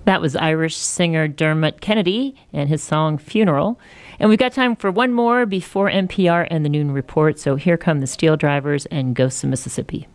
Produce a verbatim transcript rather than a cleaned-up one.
That was Irish singer Dermot Kennedy and his song Funeral. And we've got time for one more before N P R and the Noon Report. So here come the Steel Drivers and Ghosts of Mississippi.